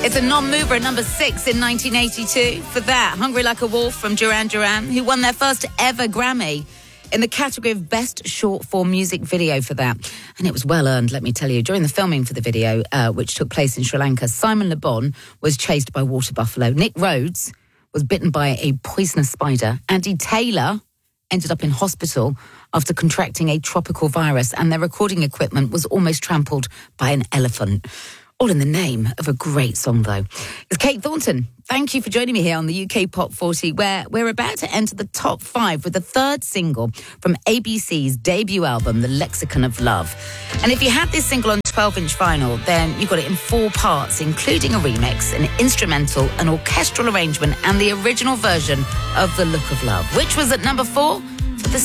It's a non-mover at number 6 in 1982. For that, Hungry Like a Wolf from Duran Duran, who won their first ever Grammy in the category of Best Short-Form Music Video for that. And it was well earned, let me tell you. During the filming for the video, which took place in Sri Lanka, Simon Le Bon was chased by water buffalo. Nick Rhodes was bitten by a poisonous spider. Andy Taylor ended up in hospital after contracting a tropical virus, and their recording equipment was almost trampled by an elephant. All in the name of a great song, though. It's Kate Thornton. Thank you for joining me here on the UK Pop 40, where we're about to enter the top 5 with the third single from ABC's debut album, The Lexicon of Love. And if you had this single on 12-inch vinyl, then you got it in 4 parts, including a remix, an instrumental, an orchestral arrangement, and the original version of The Look of Love, which was at number 4